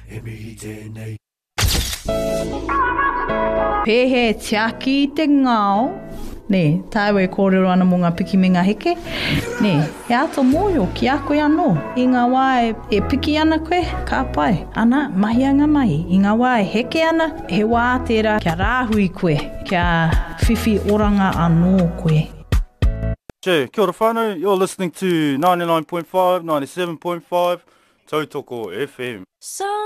e mihi tēnei. Pehe tiaki I te ngao. Ne, tāwe kōrero ana mō ngā piki me ngā heke. Ne, he ato mōio ki a koe anō. I ngā wā e piki ana koe, ka pai. Ana, mahi anga mahi. I ngā wā e heke ana, he wā tērā kia rāhui koe, kia whiwhi oranga anō koe. Kia ora whānau, you're listening to 99.5, 97.5, Tautoko FM.